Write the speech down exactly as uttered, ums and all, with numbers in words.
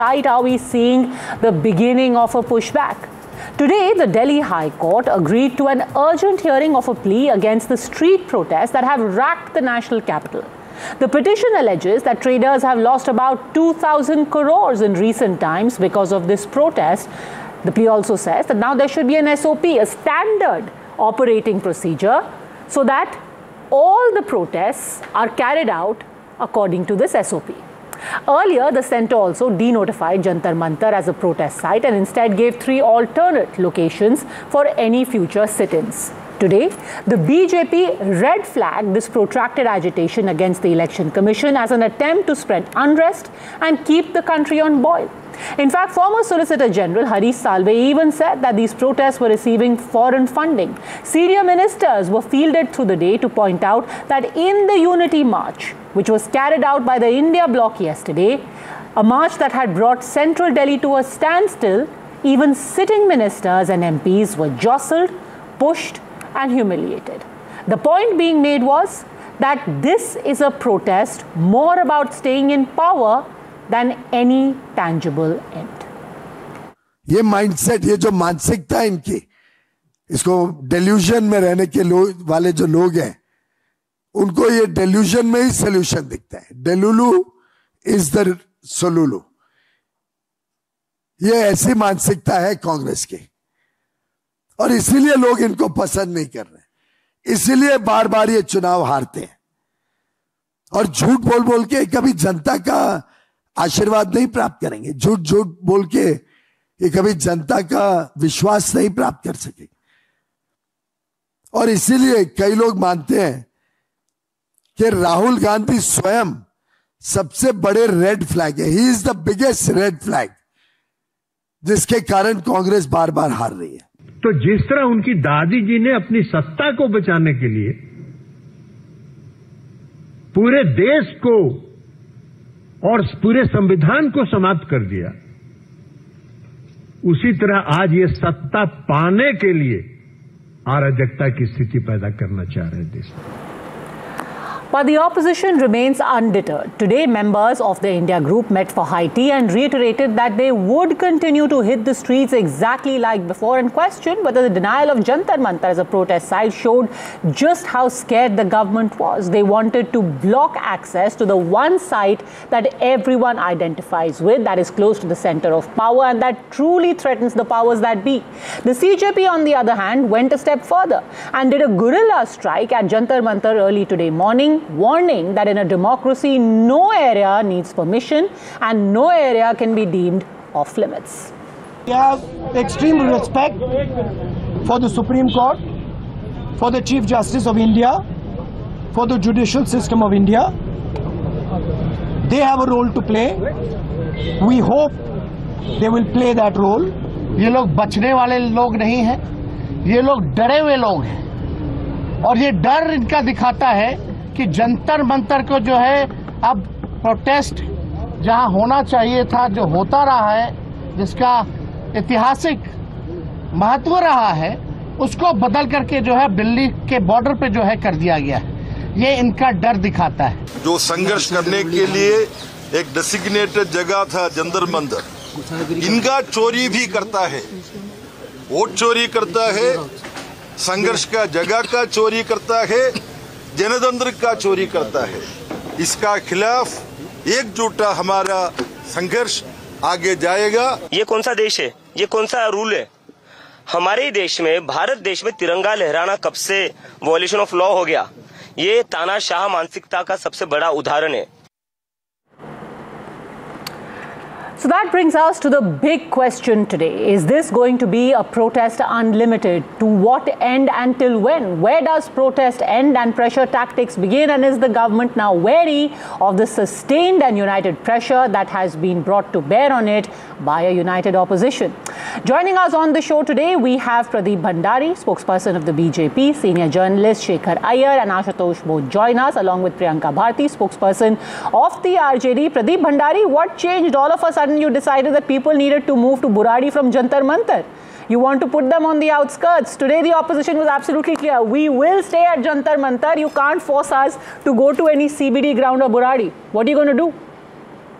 Are we seeing the beginning of a pushback? Today, the Delhi High Court agreed to an urgent hearing of a plea against the street protests that have racked the national capital. The petition alleges that traders have lost about two thousand crores in recent times because of this protest. The plea also says that now there should be an S O P, a standard operating procedure, so that all the protests are carried out according to this S O P. Earlier, the centre also denotified Jantar Mantar as a protest site and instead gave three alternate locations for any future sit-ins. Today, the B J P red flagged this protracted agitation against the Election Commission as an attempt to spread unrest and keep the country on boil. In fact, former Solicitor General Harish Salve even said that these protests were receiving foreign funding. Senior ministers were fielded through the day to point out that in the Unity March, which was carried out by the India Bloc yesterday, a march that had brought central Delhi to a standstill, even sitting ministers and M Ps were jostled, pushed and humiliated. The point being made was that this is a protest more about staying in power than any tangible end. ये mindset, ये जो मानसिकता है इनकी, इसको delusion में रहने के लोग वाले जो लोग हैं, उनको ये डेल्यूजन में ही सोल्यूशन दिखता है. डेलुलू इज द सोलुलू. ये ऐसी मानसिकता है कांग्रेस की और इसीलिए लोग इनको पसंद नहीं कर रहे, इसीलिए बार बार ये चुनाव हारते हैं और झूठ बोल बोल के कभी जनता का आशीर्वाद नहीं प्राप्त करेंगे. झूठ झूठ बोल के ये कभी जनता का विश्वास नहीं प्राप्त कर सकेंगे. और इसीलिए कई लोग मानते हैं कि राहुल गांधी स्वयं सबसे बड़े रेड फ्लैग है. He is the biggest red flag, जिसके कारण कांग्रेस बार बार हार रही है. तो जिस तरह उनकी दादी जी ने अपनी सत्ता को बचाने के लिए पूरे देश को और पूरे संविधान को समाप्त कर दिया, उसी तरह आज ये सत्ता पाने के लिए अराजकता की स्थिति पैदा करना चाह रहे हैं देश में. But the opposition remains undeterred. Today, members of the India Group met for high tea and reiterated that they would continue to hit the streets exactly like before and questioned whether the denial of Jantar Mantar as a protest site showed just how scared the government was. They wanted to block access to the one site that everyone identifies with, that is close to the center of power and that truly threatens the powers that be. The C J P, on the other hand, went a step further and did a guerrilla strike at Jantar Mantar early today morning, warning that in a democracy, no area needs permission and no area can be deemed off limits. We have extreme respect for the Supreme Court, for the Chief Justice of India, for the judicial system of India. They have a role to play. We hope they will play that role. ये लोग बचने वाले लोग नहीं हैं, ये लोग डरे हुए लोग हैं और ये डर इनका दिखाता है कि जंतर मंतर को जो है अब प्रोटेस्ट जहां होना चाहिए था, जो होता रहा है, जिसका ऐतिहासिक महत्व रहा है, उसको बदल करके जो है दिल्ली के बॉर्डर पे जो है कर दिया गया है. ये इनका डर दिखाता है. जो संघर्ष करने के लिए एक डेसिग्नेटेड जगह था जंतर मंतर, इनका चोरी भी करता है. वोट चोरी करता है, संघर्ष का जगह का चोरी करता है, जनतंत्र का चोरी करता है. इसका खिलाफ एकजुट हमारा संघर्ष आगे जाएगा. ये कौन सा देश है, ये कौन सा रूल है? हमारे ही देश में, भारत देश में तिरंगा लहराना कब से वॉल्यूशन ऑफ लॉ हो गया? ये तानाशाह मानसिकता का सबसे बड़ा उदाहरण है. So that brings us to the big question today. Is this going to be a protest unlimited? To what end and till when? Where does protest end and pressure tactics begin? And is the government now wary of the sustained and united pressure that has been brought to bear on it by a united opposition? Joining us on the show today, we have Pradeep Bhandari, spokesperson of the B J P, senior journalist Shekhar Iyer and Ashutosh both join us, along with Priyanka Bharti, spokesperson of the R J D. Pradeep Bhandari, what changed all of a sudden? You decided that people needed to move to Buradi from Jantar Mantar. You want to put them on the outskirts. Today the opposition was absolutely clear. We will stay at Jantar Mantar. You can't force us to go to any C B D ground or Buradi. What are you going to do?